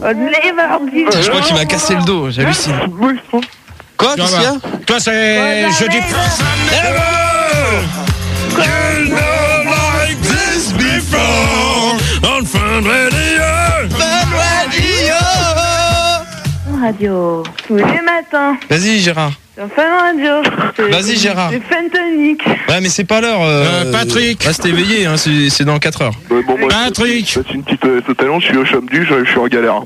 Je crois qu'il m'a cassé le dos, j'hallucine. Quoi, qu'est-ce qu'il y a? Toi, c'est jeudi. Radio, tous les matins. Vas-y, Gérard. Sur Fun Radio. Vas-y, Gérard. C'est Fentonic. Ouais, mais c'est pas l'heure. Patrick. Reste éveillé, hein, c'est dans 4 heures. Bon, moi, Patrick. c'est une petite talent, je suis au chômage, je suis en galère.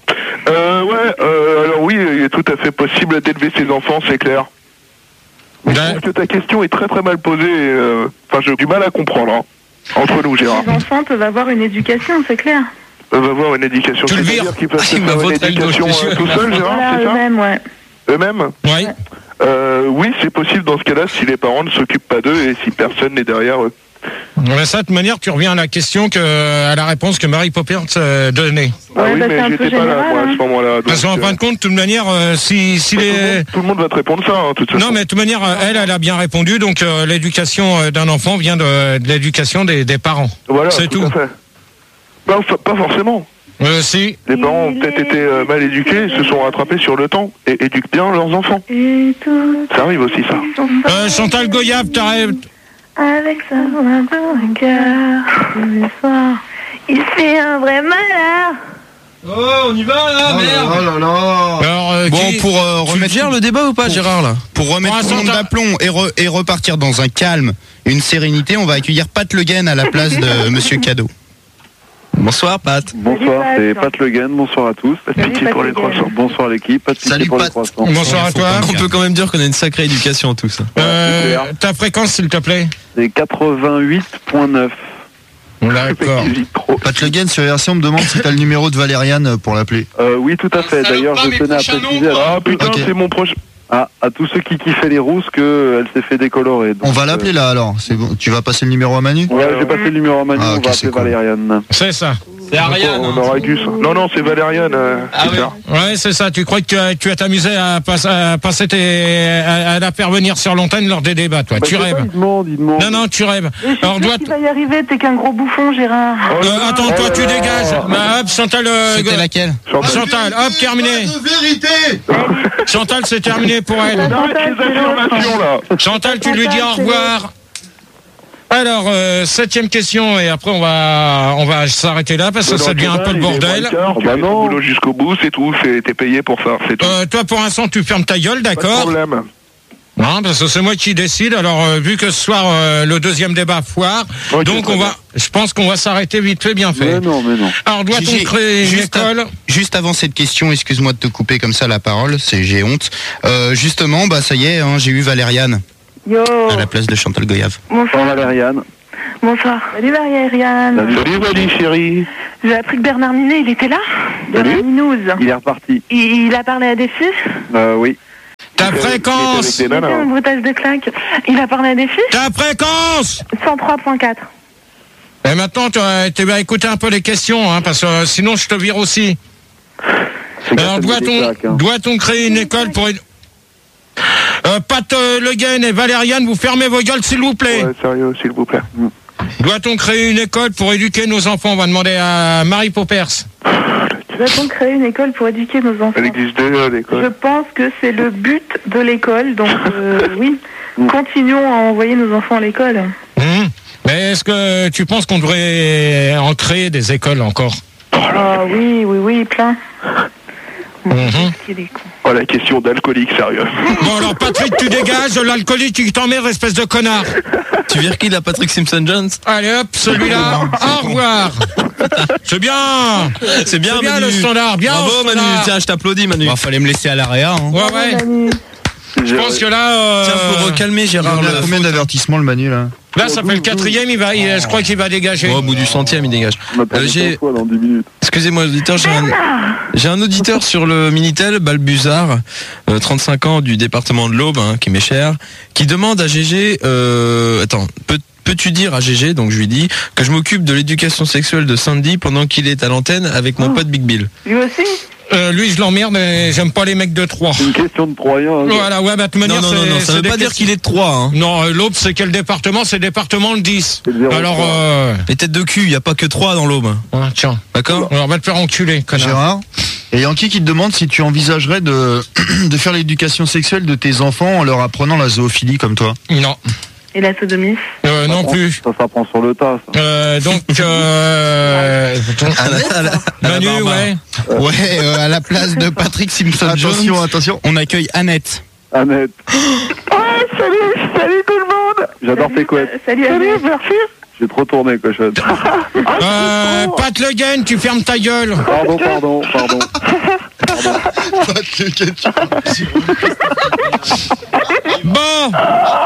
Alors oui, il est tout à fait possible d'élever ses enfants, c'est clair. Mais je trouve que ta question est très très mal posée. Enfin, j'ai du mal à comprendre. Hein. Entre nous, Gérard. Les enfants peuvent avoir une éducation, c'est clair. Peuvent avoir une éducation. Tu le vires. C'est-à-dire qu'ils peuvent se Il m'a faire une voté le dos, éducation je suis sûr. tout seul, Gérard, Voilà, c'est ça? eux-mêmes, ouais. Eux-mêmes Oui. Oui, c'est possible dans ce cas-là si les parents ne s'occupent pas d'eux et si personne n'est derrière eux. Ouais, ça, de toute manière, tu reviens à la question à la réponse que Marie Poppers donnait. Ah Ouais, oui, bah, c'est mais un peu j'étais pas là, général, moi, à hein. ce moment-là. Parce donc, qu'en fin de compte, de toute manière, si tout le monde va te répondre ça, hein, de toute façon. Non, mais de toute manière, elle a bien répondu. Donc, l'éducation d'un enfant vient de l'éducation des parents. Voilà, c'est tout. à fait. Pas forcément. Si. Les parents ont peut-être été mal éduqués, se sont rattrapés sur le temps et éduquent bien leurs enfants. Et tout. Ça arrive aussi, ça. Chantal Goyave, t'arrêtes. Avec sa voix de cœur, tous les soirs, il fait un vrai malheur. Oh, on y va là, merde. Oh là là. Alors, Bon, qui- pour Tu remettre gères le débat ou pas, Gérard, là? pour remettre Pour tout le monde l'instant, d'aplomb et repartir dans un calme, une sérénité, on va accueillir Pat Le Guen à la place de Monsieur Cadeau. Bonsoir, Pat. Bonsoir, Salut, c'est Pat. Pat Le Guen, bonsoir à tous. Pas de pitié pour les croissants. Bonsoir l'équipe, pas de pitié Salut, pour les Pat. croissants. Bonsoir à toi. On peut quand même dire qu'on a une sacrée éducation tous. Ta fréquence, s'il te plaît. C'est 88.9. D'accord. J'hésite trop. Pat Le Guen sur RC, on me demande si t'as le numéro de Valériane pour l'appeler. Oui, tout à fait. D'ailleurs, je tenais à préciser Ah putain, Ok. c'est mon proche. à tous ceux qui kiffaient les rousses qu'elle s'est fait décolorer. Donc, On va l'appeler là alors. C'est bon. Tu vas passer le numéro à Manu? Ouais, j'ai passé le numéro à Manu, Ah, ok, on va c'est appeler cool. Valériane. C'est ça. C'est Ariane. On aura Gus. Non, c'est Valériane. Ah c'est oui. ça. Ouais, c'est ça. Tu crois que tu vas t'amuser à passer à la faire venir sur l'antenne lors des débats, toi. Bah, Tu je sais pas, rêves. il demande. Non, tu rêves. Je suis Alors, sûre qu'il va y arriver, t'es qu'un gros bouffon, Gérard. attends, toi, tu dégages. Bah, hop, Chantal. C'était laquelle? Chantal, hop, terminé. Chantal, c'est terminé pour elle. Arrête les affirmations là. Chantal, tu lui dis au revoir. Alors, 7e question, et après on va s'arrêter là parce que ça devient un peu le bordel. Tu fais ton boulot jusqu'au bout, c'est tout. T'es payé pour ça, c'est tout. Toi, pour l'instant, tu fermes ta gueule, Pas de d'accord? problème. Non, parce que c'est moi qui décide. Alors, vu que ce soir, le deuxième débat foire, Ok, donc très bien. je pense qu'on va s'arrêter vite fait, bien fait. Mais non. Alors, doit-on Gigi, créer une juste école? Juste avant cette question, excuse-moi de te couper comme ça la parole, j'ai honte. Justement, bah ça y est, hein, j'ai eu Valériane Yo. à la place de Chantal Goyave. Bonsoir. Valériane. Bonsoir. Salut Valériane. Salut Valérie chérie. J'ai appris que Bernard Minet, il était là. Bernard Minouze. Il est reparti. Il a parlé à des filles. Oui. Ta Avec fréquence! des C'était nanas. un bruitage de claque. Il a parlé à des filles. Ta fréquence! 103.4. Et maintenant, tu vas écouter un peu les questions, hein, parce que sinon, je te vire aussi. Alors, doit-on créer une école pour... Pat Le Guen et Valériane, vous fermez vos gueules, s'il vous plaît. Ouais, sérieux, s'il vous plaît. Doit-on créer une école pour éduquer nos enfants? On va demander à Marie Poppers. Doit-on créer une école pour éduquer nos enfants? Elle existe déjà, Je l'école. pense que c'est le but de l'école, donc oui, continuons à envoyer nos enfants à l'école. Mais est-ce que tu penses qu'on devrait en créer des écoles encore? Ah oui, plein. Qu'il est con. Oh, la question d'alcoolique, sérieux. Bon alors Patrick, tu dégages, l'alcoolique tu t'emmerdes, espèce de connard. Tu vires qui, la Patrick Simpson-Jones? Allez hop, celui-là, au revoir. C'est bien. C'est bien, bien Manu. le standard, bien Bravo, au standard. Manu. Tiens, je t'applaudis, Manu. Bah, fallait me laisser à l'AREA. Hein. Ouais. Manu. Je pense que là... Tiens, faut recalmer Il Gérard. a combien d'avertissements le Manu là? Là, ça fait le 4e, je crois qu'il va dégager. Au bout du 100e, il dégage. On m'appelle J'ai- fois dans 10 minutes. Excusez-moi, auditeur, j'ai un auditeur sur le Minitel, Balbuzard, 35 ans du département de l'Aube, hein, qui m'est cher, qui demande à GG, peux-tu dire à GG, donc je lui dis, que je m'occupe de l'éducation sexuelle de Sandy pendant qu'il est à l'antenne avec mon pote Big Bill. Lui aussi? Lui, je l'emmerde, mais j'aime pas les mecs de 3. C'est une question de Troyen. Hein. Voilà, ouais, bah, de toute manière, Non, ça veut pas dire qu'il est de 3, hein. Non, l'Aube, c'est quel département? C'est le département le 10. C'est le 03. Alors, Les têtes de cul, il y a pas que 3 dans l'Aube. tiens. D'accord? Alors, va te faire enculer, connard. Gérard, Et Yankee qui te demande si tu envisagerais de faire l'éducation sexuelle de tes enfants en leur apprenant la zoophilie comme toi. Non. Et la sodomie? Non plus. Ça s'apprend sur le tas, ça. Manu, ouais. Ouais, à la place de Patrick Simpson-Jones, attention. on accueille Annette. Annette. Ouais, salut tout le monde. J'adore tes couettes. Salut, merci. J'ai trop tourné, cochonne. Pat Le Guen, tu fermes ta gueule. Pardon. Bon,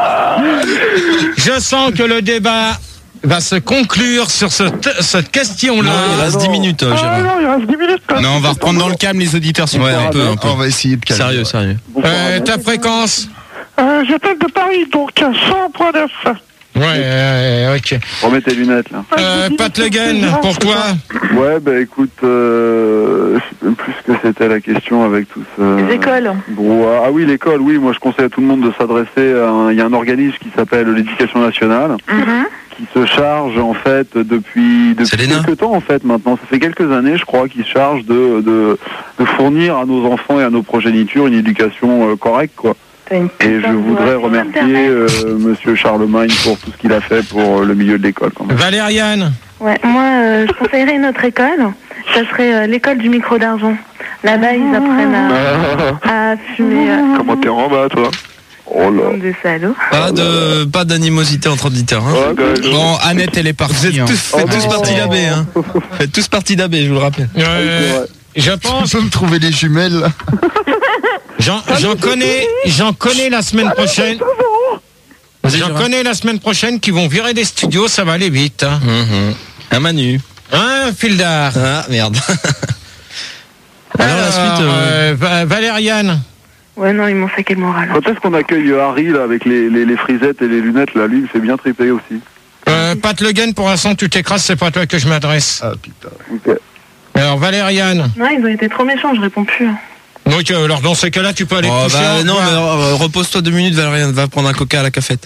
je sens que le débat va se conclure sur cette question-là. Il reste 10 minutes, Gérard. Non, il reste 10 minutes. Non, on va reprendre dans le calme les auditeurs. Ouais, un peu. On va essayer de calmer. Sérieux. Ta fréquence? J'appelle de Paris, donc 100.9. Ouais, ok. Remets tes lunettes, là. Pat Le Guen, pour toi? Ouais, bah écoute, je sais même plus ce que c'était la question avec tout ce... Les écoles. brouhaha. Ah oui, l'école, oui, moi je conseille à tout le monde de s'adresser à il y a un organisme qui s'appelle l'Éducation nationale, qui se charge en fait depuis quelques temps en fait maintenant, ça fait quelques années je crois, qui se charge de fournir à nos enfants et à nos progénitures une éducation correcte, quoi. Et je voudrais remercier Monsieur Charlemagne pour tout ce qu'il a fait pour le milieu de l'école. Valériane? Ouais, moi, je conseillerais une autre école. Ça serait l'école du micro d'argent. Là-bas, ils apprennent à fumer. Comment t'es en bas, toi? Oh là. Des salauds. Pas d'animosité entre auditeurs. Hein. Bon, Annette, elle est partie. Vous faites tous partie d'AB. Hein. Faites tous partie d'AB, je vous le rappelle. Je pense. Tu peux me trouver les jumelles là. J'en connais la semaine prochaine. J'en connais la semaine prochaine qui vont virer des studios, ça va aller vite. Hein. Un Manu. Un Fildar. Ah, merde. Alors la suite. Valériane. Ouais, non, ils m'ont saqué le moral. Quand est-ce qu'on accueille Harry là, avec les frisettes et les lunettes là? Lui, il fait bien triper aussi. Pat Le Guen, pour l'instant, tu t'écrases, c'est pas à toi que je m'adresse. Ah putain. Ok. Alors Valériane. Non, ils ont été trop méchants, je réponds plus. Donc, alors dans ces cas-là, tu peux aller te coucher. Non, mais repose-toi 2 minutes, Valériane, va prendre un coca à la cafette.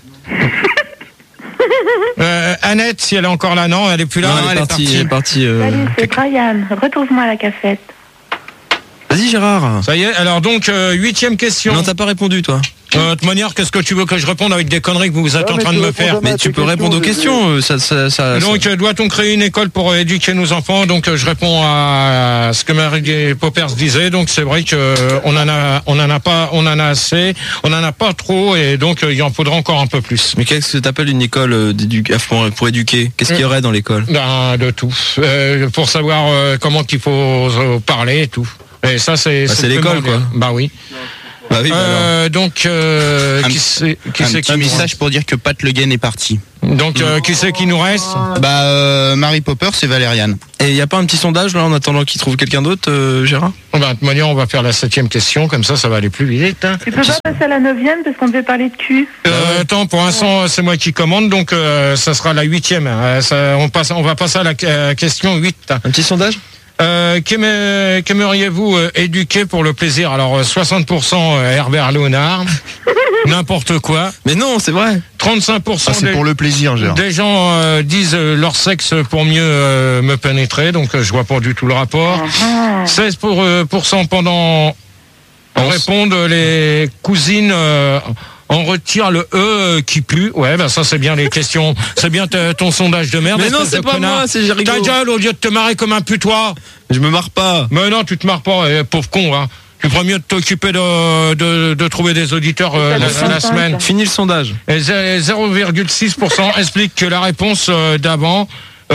Annette, si elle est encore là, non, elle est plus là. Non, elle est partie. Salut, c'est Brian. Retrouve-moi à la cafette. Vas-y, Gérard. Ça y est, alors donc, 8e question. Non, t'as pas répondu, toi. De toute manière, qu'est-ce que tu veux que je réponde avec des conneries que vous êtes en train de me faire? Mais tu peux répondre aux questions. Donc, doit-on créer une école pour éduquer nos enfants? Donc, je réponds à ce que Marie Poppers disait. Donc, c'est vrai que on en a assez, on en a pas trop, et donc il en faudra encore un peu plus. Mais qu'est-ce que t'appelles une école pour éduquer? Qu'est-ce qu'il y aurait dans l'école? De tout. Pour savoir comment qu'il faut parler et tout. Et ça, c'est l'école, quoi. Bah oui. Bah oui, donc, qui c'est un message pour dire que Pat Le Guen est parti. Donc, qui c'est qui nous reste? Mary Popper, c'est Valériane. Et il n'y a pas un petit sondage là en attendant qu'il trouve quelqu'un d'autre, Gérard? De toute manière, on va faire la 7e question, comme ça va aller plus vite. Hein. Tu peux pas passer à la 9e parce qu'on devait parler de cul. Attends, pour l'instant, c'est moi qui commande, donc ça sera la 8e. On va passer à la question 8. Un petit sondage? Qu'aimeriez-vous éduquer pour le plaisir? Alors 60% Herbert Léonard, n'importe quoi. Mais non, c'est vrai. 35% c'est pour le plaisir, Gérard. Des gens disent leur sexe pour mieux me pénétrer, donc je vois pas du tout le rapport. 16% pendant répondent les cousines. On retire le E qui pue. Ouais, bah ça c'est bien les questions. C'est bien ton sondage de merde. Mais non, c'est pas moi, c'est Jéricho. Ta gueule, au lieu de te marrer comme un putois. Je me marre pas. Mais non, tu te marres pas, pauvre con. Hein. Tu ferais mieux de t'occuper de trouver des auditeurs la semaine. Fini le sondage. Et 0,6% explique que la réponse d'avant,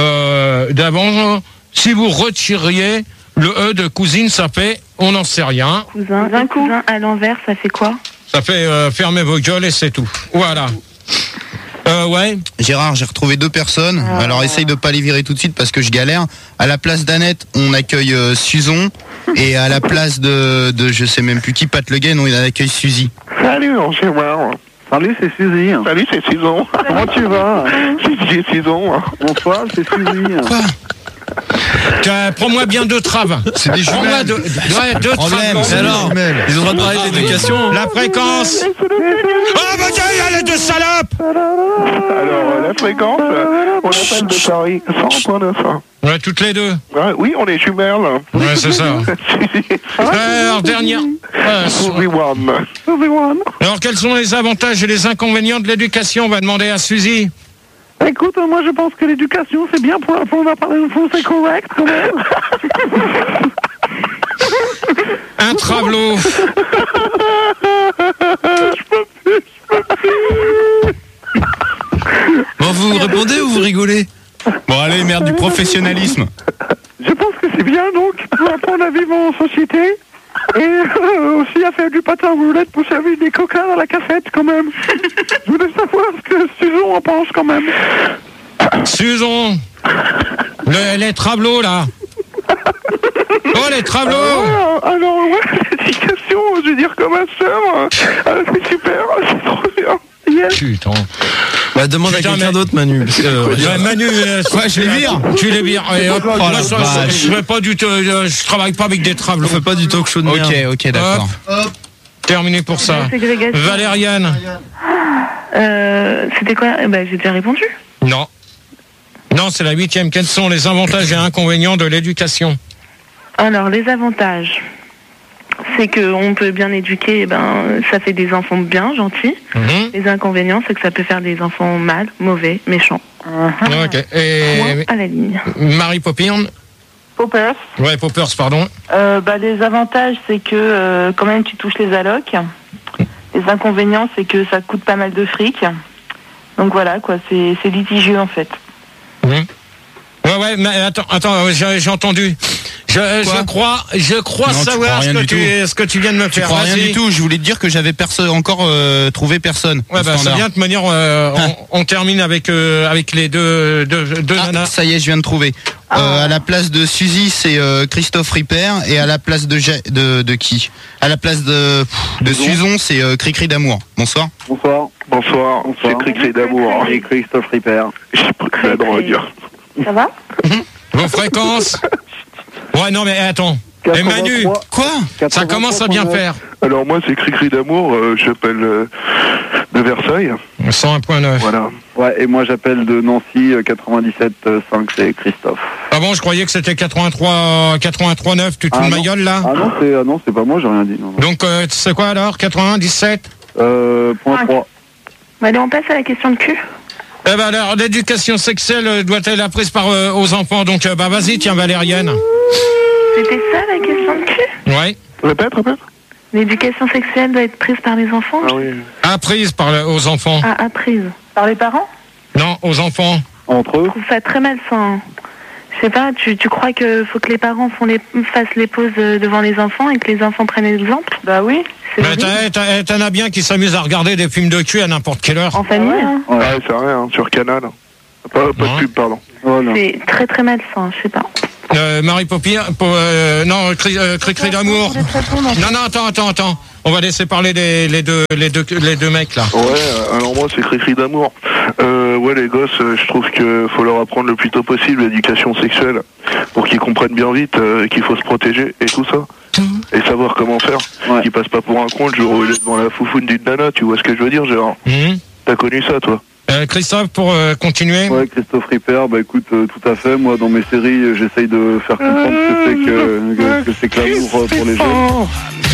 si vous retiriez le E de cousine, ça fait, on n'en sait rien. Cousin à l'envers, ça fait quoi? Ça fait fermer vos gueules et c'est tout. Voilà. Ouais. Gérard, j'ai retrouvé 2 personnes. Alors essaye de pas les virer tout de suite parce que je galère. À la place d'Annette, on accueille Suzon. Et à la place de je sais même plus qui, Pat Le Guen, on accueille Suzy. Salut, c'est moi. Salut, c'est Suzy. Salut, c'est Suzon. Comment tu vas? C'est Suzon. Bonsoir, c'est Suzy. Quoi? Prends-moi bien 2 traves. C'est des Prends-moi jumelles. 2 traves. Alors, ils ont le droit de parler d'éducation. La fréquence. Ah bah tiens, il y a les 2 salopes. Alors, la fréquence, on appelle de Paris 100.9. Ouais, toutes les 2. Ouais, oui, on est jumelles. Ouais, c'est ça. Alors, dernière. Everyone. Alors, quels sont les avantages et les inconvénients de l'éducation? On va demander à Suzy. Écoute, moi je pense que l'éducation c'est bien pour apprendre à parler le fond, c'est correct quand même. Un travelot. Bon, vous répondez ou vous rigolez? Bon, allez, merde, du professionnalisme. Je pense que c'est bien donc pour apprendre à vivre en société et aussi à faire du patin à roulettes pour servir des coca dans la cassette quand même. Je voulais savoir ce que Susan en pense quand même. Susan. Les travelots là. Oh, les travelots. Alors, ouais, l'éducation, je veux dire, comme ma soeur, c'est super, c'est trop bien. Yes. Putain. Bah, demande à quelqu'un d'autre, Manu. Parce que, Manu, Ouais, je les vire. tu les vires. Allez, hop, Oh, moi, la vache. je fais pas du tout, je travaille pas avec des travelots. on fait pas du talk show de merde. Ok, d'accord. Terminé pour ça. La ségrégation. Valériane. C'était quoi? J'ai déjà répondu. Non. Non, c'est la 8e. Quels sont les avantages et inconvénients de l'éducation? Alors, les avantages, c'est qu'on peut bien éduquer, ça fait des enfants bien, gentils. Les inconvénients, c'est que ça peut faire des enfants mal, mauvais, méchants. Ok. Et Point à la ligne. Marie Poppins. Poppers. Ouais, Poppers, pardon. Les avantages c'est que quand même tu touches les allocs. Les inconvénients c'est que ça coûte pas mal de fric. Donc voilà quoi, c'est litigieux en fait. Ouais, mais attends, j'ai entendu. Je crois Non, savoir ce que tu viens de me Tu faire. crois rien Vas-y. du tout, je voulais te dire que j'avais encore trouvé personne. Ouais, au c'est standard. bien de manière, on termine avec les deux nanas. Ça y est, je viens de trouver. À la place de Suzy, c'est Christophe Ripper, et à la place de qui? À la place de Susan, c'est Cricri d'amour. Bonsoir. Bonsoir, c'est Cricri d'amour. Et Christophe Ripper. J'ai pris de la drogue. Ça va? Vos fréquences. Ouais, non, mais attends. Et Manu, Quoi? ça commence à bien faire. Alors moi, c'est Cricri d'amour, j'appelle de Versailles. 101.9. Voilà. Ouais, et moi j'appelle de Nancy 97.5, c'est Christophe. Ah bon, je croyais que c'était 83.9. Tu te fous de ma gueule là? Ah non, c'est pas moi, j'ai rien dit. Non. Donc, c'est quoi alors? 97? Point 3. Allez, on passe à la question de cul. Eh ben alors, l'éducation sexuelle doit être apprise aux enfants. Donc, vas-y, tiens, Valériane. C'était ça la question de cul? Ouais. Répète. L'éducation sexuelle doit être prise par les enfants? Ah oui. Apprise aux enfants. Ah, apprise. Par les parents? Non, aux enfants. Entre eux. Je trouve ça très malsain. Je sais pas, tu crois que faut que les parents fassent les pauses devant les enfants et que les enfants prennent l'exemple? Bah oui. T'en as bien qui s'amusent à regarder des films de cul à n'importe quelle heure. En famille? Ouais, c'est rien, sur Canal. Pas de pub, pardon. Voilà. C'est très très malsain, je sais pas. Marie Poppins, non, Cricri d'amour. Non, attends. On va laisser parler les deux mecs là. Ouais, alors moi c'est Cricri d'amour. Ouais, les gosses, je trouve qu'il faut leur apprendre le plus tôt possible l'éducation sexuelle pour qu'ils comprennent bien vite qu'il faut se protéger et tout ça. Et savoir comment faire. Ouais. Qu'ils passent pas pour un con le jour où il est devant la foufoune d'une nana, tu vois ce que je veux dire, Gérard? T'as connu ça, toi? Christophe, pour continuer. Ouais, Christophe Ripper, bah écoute, tout à fait. Moi, dans mes séries, j'essaye de faire comprendre que c'est que l'amour pour les jeunes.